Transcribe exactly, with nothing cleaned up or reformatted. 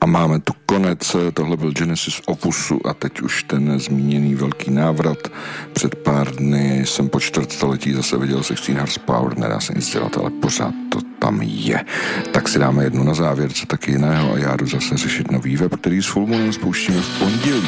A máme tu konec, tohle byl Genesis Opusu a teď už ten zmíněný velký návrat. Před pár dny jsem po čtvrtstoletí zase viděl sixteen Horsepower, nedá se nic dělat, ale pořád to tam je. Tak si dáme jednu na závěr, co taky jiného a já jdu zase řešit nový web, který s Full Moonem spouštíme v pondělí.